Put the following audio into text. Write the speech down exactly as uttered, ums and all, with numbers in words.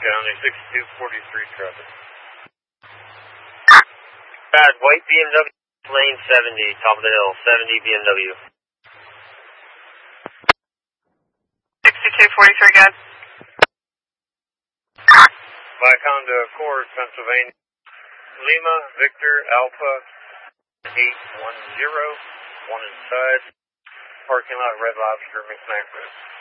County, sixty-two forty-three traffic. Bad, white B M W, lane seventy, top of the hill, seventy B M W. sixty-two forty-three, guys. Viconda Accord, Pennsylvania. Lima, Victor, Alpha, eight one zero, one inside. Parking lot, Red Lobster, McMaster.